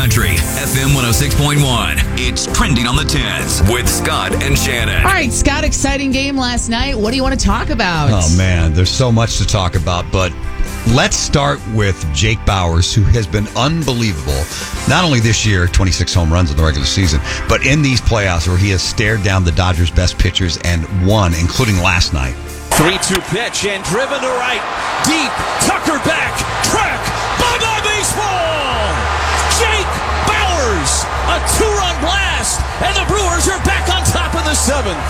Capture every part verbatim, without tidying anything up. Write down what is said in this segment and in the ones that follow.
Country, F M one oh six point one. It's Trending on the tens with Scott and Shannon. All right, Scott, exciting game last night. What do you want to talk about? Oh, man, there's so much to talk about, but let's start with Jake Bauers, who has been unbelievable, not only this year, twenty-six home runs in the regular season, but in these playoffs where he has stared down the Dodgers' best pitchers and won, including last night. three two pitch and driven to right. Deep. Tucker back. Track. Bye-bye baseball. Jake Bauers. A two-run blast. And the Brewers are back on top of the seventh.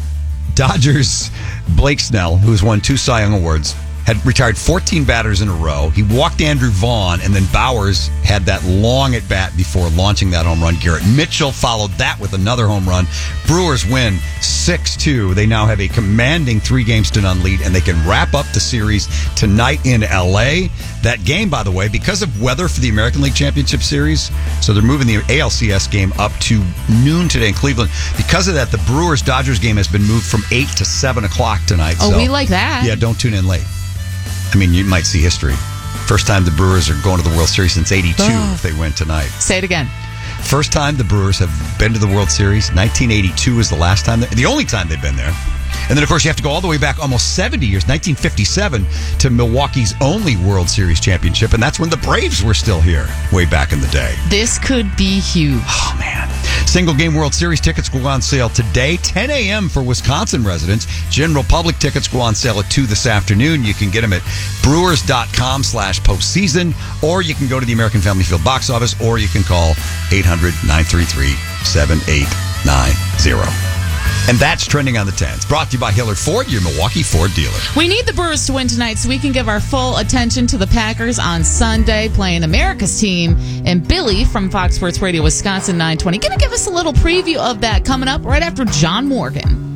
Dodgers' Blake Snell, who has won two Cy Young Awards, had retired fourteen batters in a row. He walked Andrew Vaughn, and then Bauers had that long at bat before launching that home run. Garrett Mitchell followed that with another home run. Brewers win six two. They now have a commanding three games to none lead, and they can wrap up the series tonight in L A. That game, by the way, because of weather for the American League Championship Series, so they're moving the A L C S game up to noon today in Cleveland. Because of that, the Brewers-Dodgers game has been moved from eight to seven o'clock tonight. Oh, so, we like that. Yeah, don't tune in late. I mean, you might see history. First time the Brewers are going to the World Series since eighty-two Oh. if they win tonight. Say it again. First time the Brewers have been to the World Series. nineteen eighty-two is the last time. The only time they've been there. And then, of course, you have to go all the way back almost seventy years, nineteen fifty-seven, to Milwaukee's only World Series championship. And that's when the Braves were still here way back in the day. This could be huge. Oh, man. Single game World Series tickets go on sale today, ten a.m. for Wisconsin residents. General public tickets go on sale at two this afternoon. You can get them at brewers.com slash postseason, or you can go to the American Family Field box office, or you can call eight hundred nine three three seven eight nine zero. And that's Trending on the tens. Brought to you by Hillard Ford, your Milwaukee Ford dealer. We need the Brewers to win tonight so we can give our full attention to the Packers on Sunday playing America's team. And Billy from Fox Sports Radio Wisconsin nine twenty going to give us a little preview of that coming up right after John Morgan.